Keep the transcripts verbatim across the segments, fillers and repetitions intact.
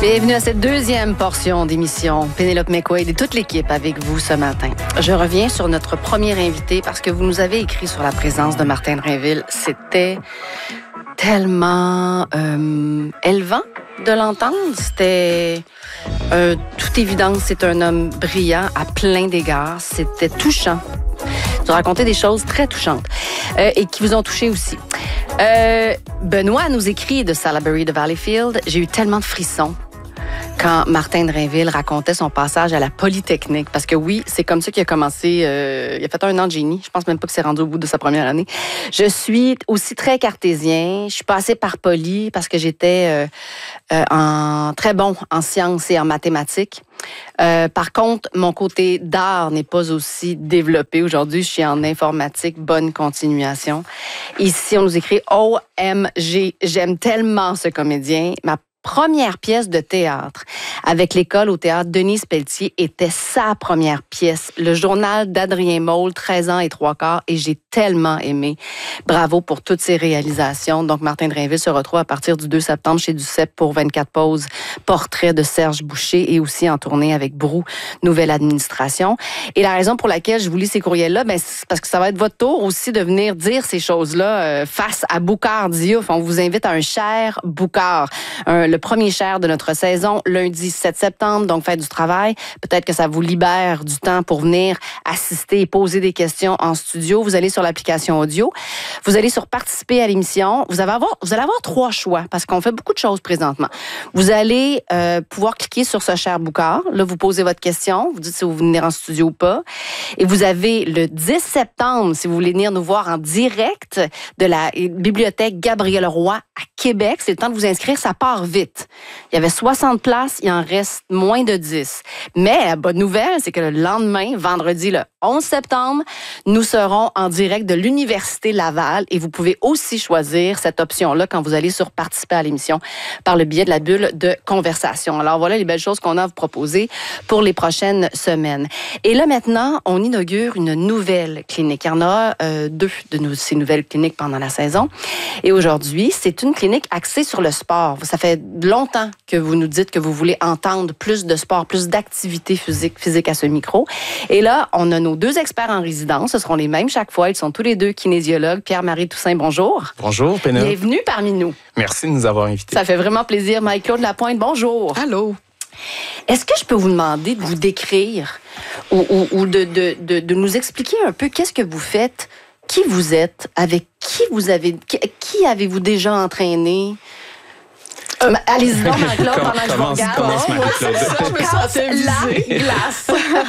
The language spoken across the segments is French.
Bienvenue à cette deuxième portion d'émission. Pénélope McQuaid et toute l'équipe avec vous ce matin. Je reviens sur notre premier invité parce que vous nous avez écrit sur la présence de Martin Drainville. C'était tellement euh, élevant de l'entendre. C'était euh, toute évidence, c'est un homme brillant à plein d'égards. C'était touchant. Vous racontez des choses très touchantes euh, et qui vous ont touché aussi. Euh, Benoît nous écrit de Salaberry de Valleyfield. J'ai eu tellement de frissons quand Martin Drainville racontait son passage à la Polytechnique. Parce que oui, c'est comme ça qu'il a commencé. Euh, il a fait un an de génie. Je pense même pas que c'est rendu au bout de sa première année. Je suis aussi très cartésien. Je suis passée par Poly parce que j'étais euh, euh, en, très bon en sciences et en mathématiques. Euh, par contre, mon côté d'art n'est pas aussi développé. Aujourd'hui, je suis en informatique. Bonne continuation. Ici, on nous écrit « O M G, j'aime tellement ce comédien. Ma première pièce de théâtre avec l'école au théâtre Denise Pelletier était sa première pièce. Le journal d'Adrien Maule, treize ans et trois quarts, et j'ai tellement aimé. Bravo pour toutes ces réalisations. Donc, Martin Drainville se retrouve à partir du deux septembre chez Duceppe pour vingt-quatre pauses, portrait de Serge Boucher et aussi en tournée avec Brou, Nouvelle Administration. Et la raison pour laquelle je vous lis ces courriels-là, ben, c'est parce que ça va être votre tour aussi de venir dire ces choses-là euh, face à Boucard Diouf. On vous invite à un cher Boucard, un le premier cher de notre saison, lundi sept septembre, donc fête du travail. Peut-être que ça vous libère du temps pour venir assister et poser des questions en studio. Vous allez sur l'application audio. Vous allez sur participer à l'émission. Vous, avez avoir, vous allez avoir trois choix parce qu'on fait beaucoup de choses présentement. Vous allez euh, pouvoir cliquer sur ce cher Boucard. Là, vous posez votre question. Vous dites si vous venez en studio ou pas. Et vous avez le dix septembre, si vous voulez venir nous voir en direct de la bibliothèque Gabriel Roy à Québec. C'est le temps de vous inscrire. Ça part vite. Il y avait soixante places, il en reste moins de dix. Mais la bonne nouvelle, c'est que le lendemain, vendredi le onze septembre, nous serons en direct de l'Université Laval et vous pouvez aussi choisir cette option-là quand vous allez sur participer à l'émission par le biais de la bulle de conversation. Alors voilà les belles choses qu'on a à vous proposer pour les prochaines semaines. Et là maintenant, on inaugure une nouvelle clinique. Il y en aura euh, deux de nos, ces nouvelles cliniques pendant la saison. Et aujourd'hui, c'est une clinique axée sur le sport. Ça fait longtemps que vous nous dites que vous voulez entendre plus de sport, plus d'activité physique, physique à ce micro. Et là, on a nos deux experts en résidence. Ce seront les mêmes chaque fois. Ils sont tous les deux kinésiologues. Pierre-Marie Toussaint, bonjour. Bonjour, Pénélope. Bienvenue parmi nous. Merci de nous avoir invités. Ça fait vraiment plaisir. Marie-Claude Lapointe, bonjour. Allô. Est-ce que je peux vous demander de vous décrire ou, ou, ou de, de, de, de nous expliquer un peu qu'est-ce que vous faites, qui vous êtes, avec qui vous avez, qui avez-vous déjà entraîné? Euh, Allez-y donc, Marie-Claude, pendant que je vous regarde. Commence, Oh, Marie-Claude. Ça, je me sentais visée. La glace.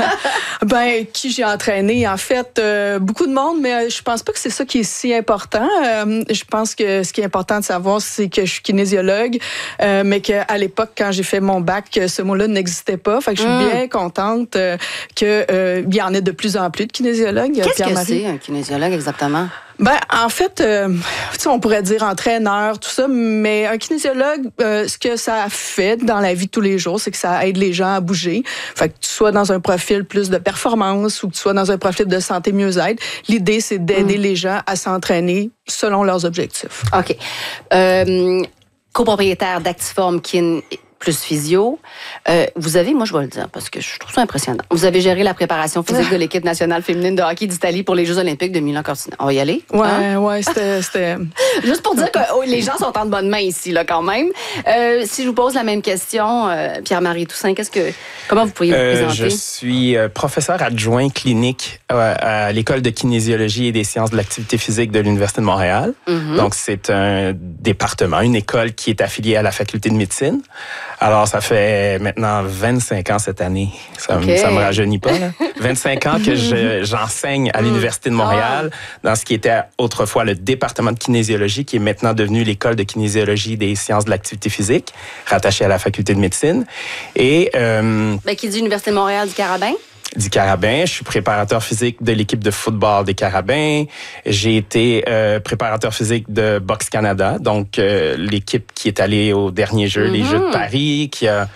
Ben, qui j'ai entraîné? En fait, euh, beaucoup de monde, mais je pense pas que c'est ça qui est si important. Euh, je pense que ce qui est important de savoir, c'est que je suis kinésiologue, euh, mais qu'à l'époque, quand j'ai fait mon bac, ce mot-là n'existait pas. Fait que je suis Mm. bien contente euh, qu'il euh, y en ait de plus en plus de kinésiologues. Qu'est-ce que Pierre-Marie. c'est, un kinésiologue, exactement? Ben, en fait, euh, tu sais, on pourrait dire entraîneur, tout ça, mais un kinésiologue, euh, ce que ça fait dans la vie de tous les jours, c'est que ça aide les gens à bouger. Fait que tu sois dans un profil plus de performance ou que tu sois dans un profil de santé mieux-être, l'idée, c'est d'aider mm. les gens à s'entraîner selon leurs objectifs. OK. Euh, copropriétaire d'Actiform Kin plus physio. Euh, vous avez, moi je vais le dire parce que je trouve ça impressionnant. Vous avez géré la préparation physique de l'équipe nationale féminine de hockey d'Italie pour les Jeux olympiques de Milan-Cortina. On va y aller? Ouais, hein? ouais, c'était, c'était... Juste pour dire que oh, les gens sont en de bonnes mains ici, là, quand même. Euh, si je vous pose la même question, euh, Pierre-Marie Toussaint, qu'est-ce que, comment vous pourriez Euh, vous présenter? je suis euh, professeur adjoint clinique euh, à l'École de kinésiologie et des sciences de l'activité physique de l'Université de Montréal. Mm-hmm. Donc, c'est un département, une école qui est affiliée à la faculté de médecine. Alors, ça fait maintenant vingt-cinq ans cette année. Ça okay. ne me rajeunit pas, là. vingt-cinq ans que je, j'enseigne à l'Université de Montréal dans ce qui était autrefois le département de kinésiologie, qui est maintenant devenu l'École de kinésiologie des sciences de l'activité physique, rattachée à la faculté de médecine. Et... Euh, ben, qui dit Université de Montréal du Carabin? Du Carabin. Je suis préparateur physique de l'équipe de football des Carabins. J'ai été euh, préparateur physique de Boxe Canada, donc euh, l'équipe qui est allée aux derniers Jeux, mm-hmm. les Jeux de Paris, qui a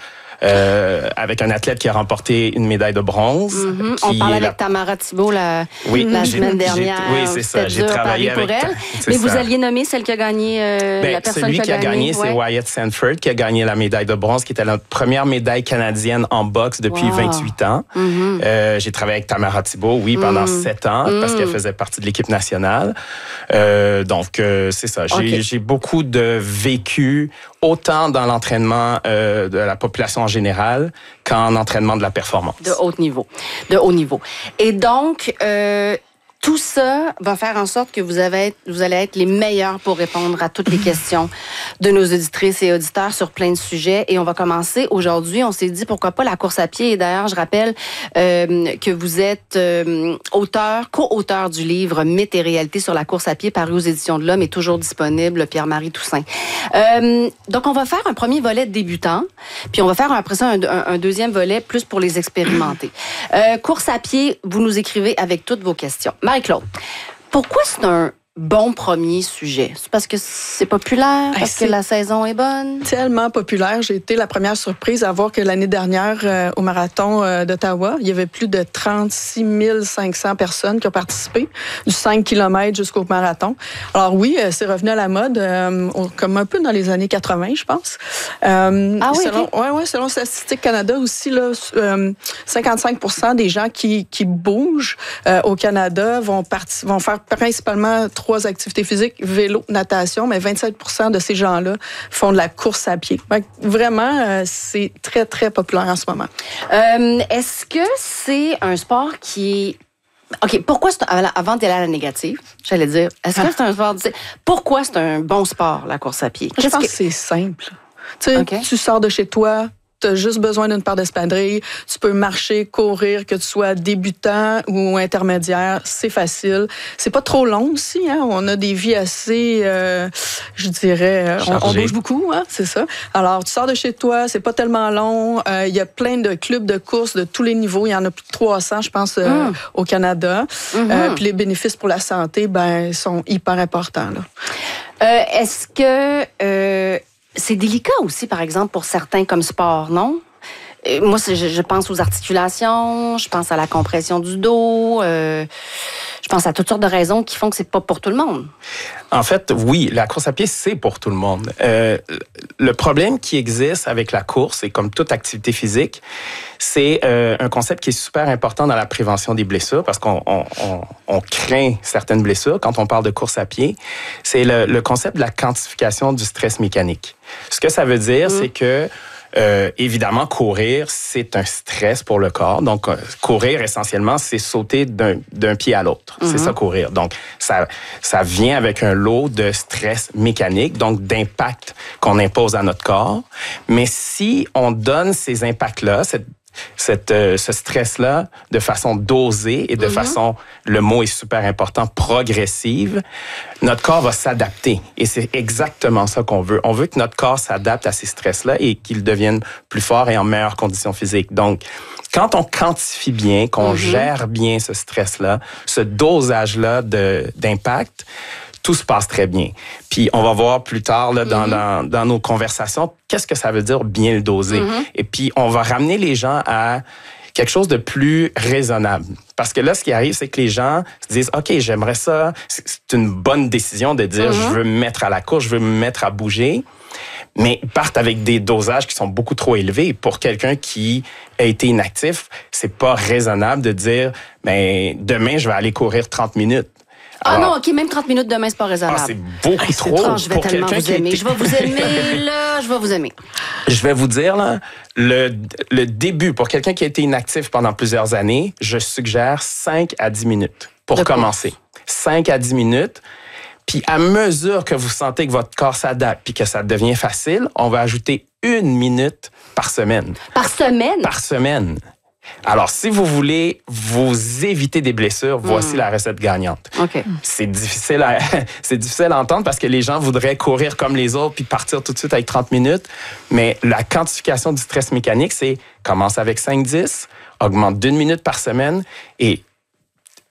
euh, avec un athlète qui a remporté une médaille de bronze. Mm-hmm. On parlait la... avec Tamara Thibault la, oui, la semaine dernière. Oui, c'est ça. J'ai travaillé avec elle. Mais ça. Vous alliez nommer celle qui a gagné, euh, ben, la personne celui qui a, qui a gagné, ouais. c'est Wyatt Sanford, qui a gagné la médaille de bronze, qui était la première médaille canadienne en boxe depuis wow. vingt-huit ans. Mm-hmm. Euh, j'ai travaillé avec Tamara Thibault, oui, pendant mm-hmm. sept ans, mm-hmm. parce qu'elle faisait partie de l'équipe nationale. Euh, donc, euh, c'est ça. J'ai, okay. j'ai beaucoup de vécu, autant dans l'entraînement euh, de la population en général qu'en entraînement de la performance. De haut niveau. De haut niveau. Et donc, euh, tout ça va faire en sorte que vous, avez, vous allez être les meilleurs pour répondre à toutes les questions de nos auditrices et auditeurs sur plein de sujets. Et on va commencer aujourd'hui. On s'est dit pourquoi pas la course à pied. Et d'ailleurs, je rappelle euh, que vous êtes euh, auteur, co-auteur du livre Mythes et réalité sur la course à pied paru aux Éditions de l'Homme et toujours disponible, Pierre-Marie Toussaint. Euh, donc, on va faire un premier volet débutant, puis on va faire après ça un, un, un deuxième volet plus pour les expérimenter. Euh, course à pied, vous nous écrivez avec toutes vos questions. Marie-Claude, pourquoi c'est un bon premier sujet? C'est parce que c'est populaire, parce c'est que la saison est bonne? Tellement populaire. J'ai été la première surprise à voir que l'année dernière, euh, au marathon euh, d'Ottawa, il y avait plus de trente-six mille cinq cents personnes qui ont participé, du cinq kilomètres jusqu'au marathon. Alors oui, euh, c'est revenu à la mode, euh, comme un peu dans les années quatre-vingt, je pense. Euh, ah oui, selon, okay. ouais, ouais, selon Statistique Canada aussi, là, euh, cinquante-cinq pour cent des gens qui, qui bougent euh, au Canada vont, parti- vont faire principalement trois activités physiques, vélo, natation, mais vingt-sept pour cent de ces gens-là font de la course à pied. Donc, vraiment, euh, c'est très, très populaire en ce moment. Euh, est-ce que c'est un sport qui est... OK, pourquoi c'est un... Avant d'aller à la négative, j'allais dire, est-ce que c'est un sport... Pourquoi c'est un bon sport, la course à pied? Je pense que, que c'est simple. Tu sais, okay. tu sors de chez toi, tu as juste besoin d'une paire d'espadrilles. Tu peux marcher, courir, que tu sois débutant ou intermédiaire. C'est facile. C'est pas trop long aussi. Hein? On a des vies assez, euh, je dirais, on, on bouge beaucoup, hein? C'est ça. Alors, tu sors de chez toi, c'est pas tellement long. Il euh, y a plein de clubs de course de tous les niveaux. Il y en a plus de trois cents, je pense, euh, mmh. au Canada. Mmh. Euh, puis les bénéfices pour la santé, ben, sont hyper importants. Là. Euh, est-ce que... Euh C'est délicat aussi, par exemple, pour certains comme sport, non? Moi, je, je pense aux articulations, je pense à la compression du dos, euh, je pense à toutes sortes de raisons qui font que c'est pas pour tout le monde. En fait, oui, la course à pied, c'est pour tout le monde. Euh, le problème qui existe avec la course, et comme toute activité physique, c'est euh, un concept qui est super important dans la prévention des blessures, parce qu'on on, on, on craint certaines blessures quand on parle de course à pied. C'est le, le concept de la quantification du stress mécanique. Ce que ça veut dire, mmh. c'est que Euh, évidemment, courir, c'est un stress pour le corps. Donc, euh, courir, essentiellement, c'est sauter d'un, d'un pied à l'autre. Mm-hmm. C'est ça, courir. Donc, ça, ça vient avec un lot de stress mécanique, donc d'impact qu'on impose à notre corps. Mais si on donne ces impacts-là, cette Cette, euh, ce stress-là de façon dosée et de mm-hmm. façon, le mot est super important, progressive, notre corps va s'adapter. Et c'est exactement ça qu'on veut. On veut que notre corps s'adapte à ces stress-là et qu'il devienne plus fort et en meilleures conditions physiques. Donc, quand on quantifie bien, qu'on mm-hmm. gère bien ce stress-là, ce dosage-là de, d'impact, tout se passe très bien. Puis on va voir plus tard là, dans, mm-hmm. dans, dans nos conversations, qu'est-ce que ça veut dire bien le doser. Mm-hmm. Et puis on va ramener les gens à quelque chose de plus raisonnable. Parce que là, ce qui arrive, c'est que les gens se disent, OK, j'aimerais ça. C'est une bonne décision de dire, mm-hmm. je veux me mettre à la course, je veux me mettre à bouger. Mais ils partent avec des dosages qui sont beaucoup trop élevés. Pour quelqu'un qui a été inactif, c'est pas raisonnable de dire, ben demain, je vais aller courir trente minutes. Alors, ah non, OK, même trente minutes demain, c'est pas raisonnable. Ah, c'est beaucoup hey, trop. C'est trop. Je vais pour tellement quelqu'un vous aimer. Était... Je vais vous aimer, là. Je vais vous aimer. Je vais vous dire, là, le, le début, pour quelqu'un qui a été inactif pendant plusieurs années, je suggère cinq à dix minutes pour de commencer. Quoi? cinq à dix minutes. Puis à mesure que vous sentez que votre corps s'adapte puis que ça devient facile, on va ajouter une minute par semaine. Par semaine? Par semaine. Alors, si vous voulez vous éviter des blessures, voici mmh. la recette gagnante. Okay. C'est difficile à, c'est difficile à entendre parce que les gens voudraient courir comme les autres puis partir tout de suite avec trente minutes. Mais la quantification du stress mécanique, c'est commence avec cinq dix, augmente d'une minute par semaine et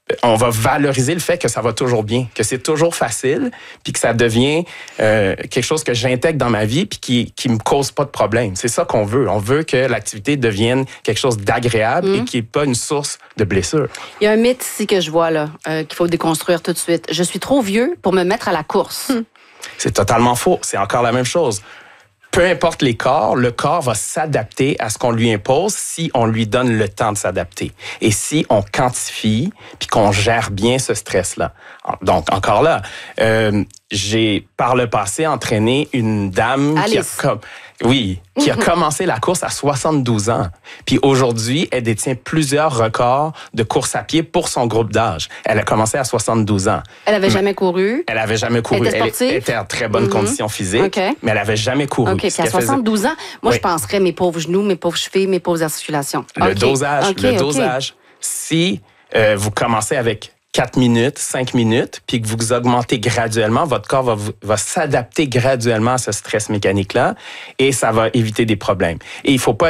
on va valoriser le fait que ça va toujours bien, que c'est toujours facile, puis que ça devient euh, quelque chose que j'intègre dans ma vie puis qui qui me cause pas de problème. C'est ça qu'on veut. On veut que l'activité devienne quelque chose d'agréable mmh. et qui n'est pas une source de blessure. Il y a un mythe ici que je vois là euh, qu'il faut déconstruire tout de suite. Je suis trop vieux pour me mettre à la course. Mmh. C'est totalement faux. C'est encore la même chose. Peu importe les corps, le corps va s'adapter à ce qu'on lui impose si on lui donne le temps de s'adapter. Et si on quantifie puis qu'on gère bien ce stress-là. Donc, encore là, euh, j'ai par le passé entraîné une dame Alice. qui a comme... Oui, qui a commencé la course à soixante-douze ans. Puis aujourd'hui, elle détient plusieurs records de course à pied pour son groupe d'âge. Elle a commencé à soixante-douze ans. Elle avait jamais couru. Elle avait jamais couru. Elle était sportive. Elle était en très bonne mm-hmm. condition physique, okay. mais elle avait jamais couru. OK, puis à soixante-douze faisait... ans, moi, oui. je penserais mes pauvres genoux, mes pauvres chevilles, mes pauvres articulations. Le okay. dosage, okay, le dosage. Okay. Si euh, vous commencez avec quatre minutes, cinq minutes, puis que vous augmentez graduellement, votre corps va, va s'adapter graduellement à ce stress mécanique-là et ça va éviter des problèmes. Et il ne faut pas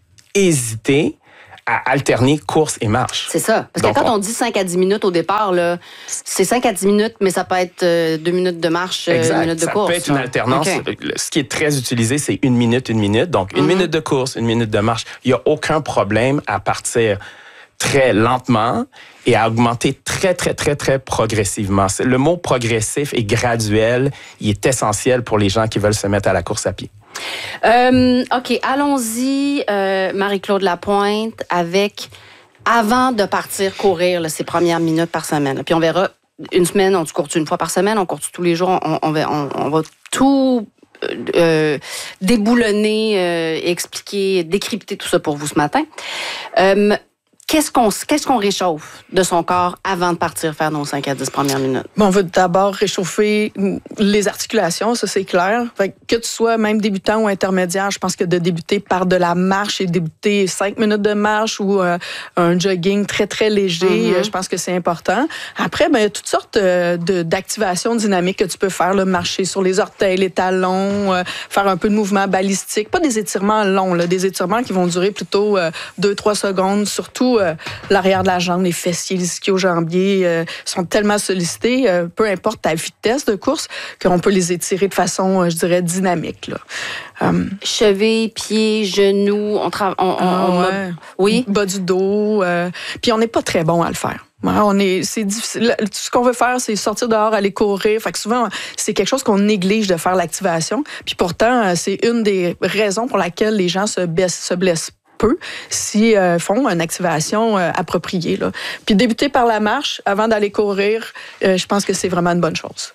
hésiter à alterner course et marche. C'est ça. Parce Donc, que quand on... on dit cinq à dix minutes au départ, là, c'est cinq à dix minutes, mais ça peut être euh, deux minutes de marche, euh, une minute de ça course. Ça peut être une alternance. Okay. Ce qui est très utilisé, c'est une minute, une minute. Donc, une mm-hmm. minute de course, une minute de marche. Il n'y a aucun problème à partir très lentement et à augmenter très, très, très, très progressivement. Le mot progressif et graduel, il est essentiel pour les gens qui veulent se mettre à la course à pied. Euh, OK, allons-y, euh, Marie-Claude Lapointe, avec, avant de partir courir là, ces premières minutes par semaine. Puis on verra, une semaine, on court une fois par semaine, on court tous les jours, on, on, va, on, on va tout... Euh, déboulonner, euh, expliquer, décrypter tout ça pour vous ce matin. Euh, Qu'est-ce qu'on, qu'est-ce qu'on réchauffe de son corps avant de partir faire nos cinq à dix premières minutes? Bon, on veut d'abord réchauffer les articulations, ça c'est clair. Fait que, que tu sois même débutant ou intermédiaire, je pense que de débuter par de la marche et débuter cinq minutes de marche ou euh, un jogging très, très léger, mm-hmm. je pense que c'est important. Après, ben, il y a toutes sortes de, d'activations dynamiques que tu peux faire, là, marcher sur les orteils, les talons, euh, faire un peu de mouvement balistique. Pas des étirements longs, là, des étirements qui vont durer plutôt euh, deux trois secondes, surtout Euh, l'arrière de la jambe, les fessiers, les ischio-jambiers euh, sont tellement sollicités, euh, peu importe ta vitesse de course, qu'on peut les étirer de façon, euh, je dirais, dynamique. Là. Um, Chevilles, pieds, genoux, on travaille... Ah, on, ouais. Oui. Bas du dos. Euh, puis on n'est pas très bon à le faire. On est, c'est difficile. Tout ce qu'on veut faire, c'est sortir dehors, aller courir. Fait que souvent, c'est quelque chose qu'on néglige de faire l'activation. Puis pourtant, c'est une des raisons pour laquelle les gens se blessent, se blessent peu s'ils euh, font une activation euh, appropriée. Là. Puis débuter par la marche avant d'aller courir, euh, je pense que c'est vraiment une bonne chose.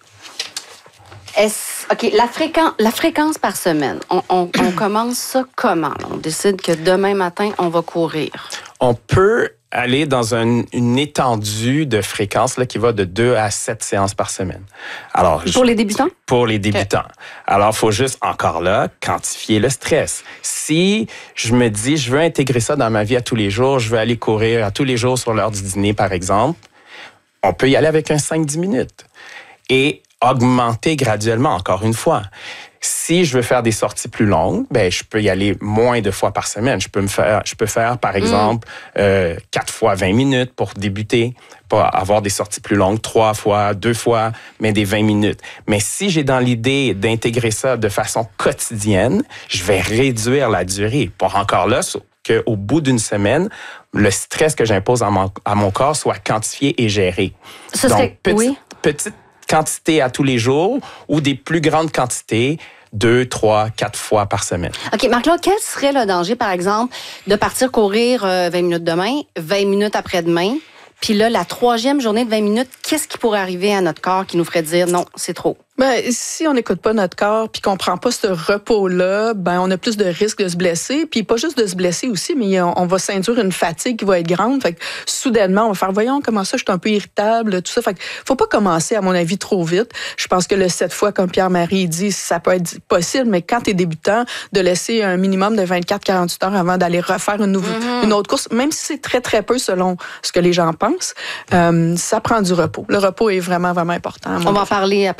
Est-ce, OK, la fréquence, la fréquence par semaine, on, on, on commence ça comment? Là? On décide que demain matin, on va courir. On peut aller dans un, une étendue de fréquence là, qui va de deux à sept séances par semaine. Alors, pour les débutants? Pour les débutants. Okay. Alors, il faut juste, encore là, quantifier le stress. Si je me dis, je veux intégrer ça dans ma vie à tous les jours, je veux aller courir à tous les jours sur l'heure du dîner, par exemple, on peut y aller avec un cinq à dix minutes. Et augmenter graduellement, encore une fois. Si je veux faire des sorties plus longues, ben je peux y aller moins de fois par semaine. Je peux me faire, je peux faire par exemple mm. euh, quatre fois vingt minutes pour débuter, pour avoir des sorties plus longues, trois fois, deux fois, mais des vingt minutes. Mais si j'ai dans l'idée d'intégrer ça de façon quotidienne, je vais réduire la durée pour encore là qu'au bout d'une semaine, le stress que j'impose à mon, à mon corps soit quantifié et géré. Ce serait, Donc, petite, oui. petite quantité à tous les jours ou des plus grandes quantités deux, trois, quatre fois par semaine. OK, Marc-Claude, quel serait le danger, par exemple, de partir courir euh, vingt minutes demain, vingt minutes après-demain, puis là, la troisième journée de vingt minutes, qu'est-ce qui pourrait arriver à notre corps qui nous ferait dire non, c'est trop? Ben, si on n'écoute pas notre corps puis qu'on prend pas ce repos-là, ben on a plus de risques de se blesser. Puis pas juste de se blesser aussi, mais on, on va s'induire une fatigue qui va être grande. Fait que soudainement, on va faire, voyons, comment ça, je suis un peu irritable, tout ça. Fait que faut pas commencer, à mon avis, trop vite. Je pense que le sept fois, comme Pierre-Marie dit, ça peut être possible, mais quand tu es débutant, de laisser un minimum de vingt-quatre à quarante-huit heures avant d'aller refaire une, nouveau, mm-hmm. une autre course, même si c'est très, très peu selon ce que les gens pensent, euh, ça prend du repos. Le repos est vraiment, vraiment important. On va en parler après de comment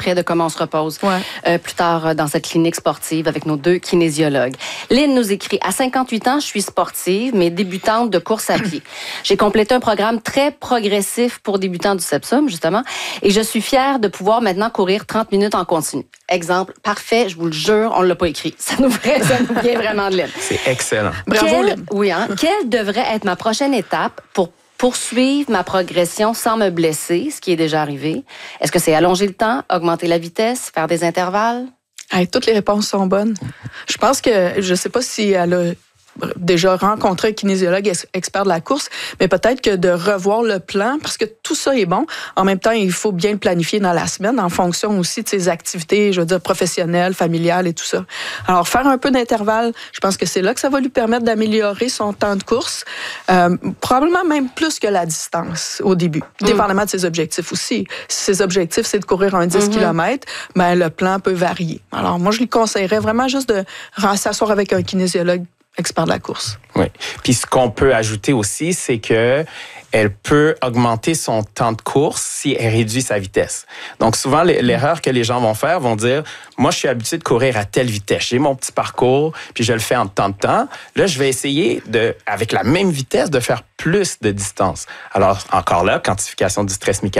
on se repose Ouais. euh, plus tard dans cette clinique sportive avec nos deux kinésiologues. Lynn nous écrit, à cinquante-huit ans, je suis sportive, mais débutante de course à pied. J'ai complété un programme très progressif pour débutants du Sepsum, justement, et je suis fière de pouvoir maintenant courir trente minutes en continu. Exemple, parfait, je vous le jure, on ne l'a pas écrit. Ça nous, ferait, ça nous vient vraiment de Lynn. C'est excellent. Bravo, Quelle, Lynn. oui, hein, quelle devrait être ma prochaine étape pour poursuivre ma progression sans me blesser, ce qui est déjà arrivé? Est-ce que c'est allonger le temps, augmenter la vitesse, faire des intervalles? Hey, toutes les réponses sont bonnes. Je pense que, je ne sais pas si elle a déjà rencontré un kinésiologue expert de la course, mais peut-être que de revoir le plan, parce que tout ça est bon. En même temps, il faut bien le planifier dans la semaine, en fonction aussi de ses activités, je veux dire, professionnelles, familiales et tout ça. Alors, faire un peu d'intervalle, je pense que c'est là que ça va lui permettre d'améliorer son temps de course, euh, probablement même plus que la distance au début, mmh. dépendamment de ses objectifs aussi. Si ses objectifs, c'est de courir un dix kilomètres, ben, le plan peut varier. Alors, moi, je lui conseillerais vraiment juste de s'asseoir avec un kinésiologue expert de la course. Oui. Puis ce qu'on peut ajouter aussi, c'est que elle peut augmenter son temps de course si elle réduit sa vitesse. Donc souvent, l'erreur que les gens vont faire, vont dire, moi, je suis habitué de courir à telle vitesse. J'ai mon petit parcours, puis je le fais en tant de temps. Là, je vais essayer, de, avec la même vitesse, de faire plus de distance. Alors, encore là, quantification du stress mécanique.